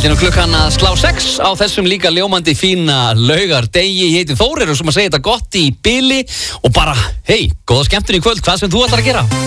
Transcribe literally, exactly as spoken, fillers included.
Þetta er nú klukkan að slá sex á þessum líka ljómandi fína laugardegi. Ég heiti Þórir og sem að segja þetta gott í bili og bara, hei, góða skemmtun í kvöld, hvað sem þú ætlar að gera.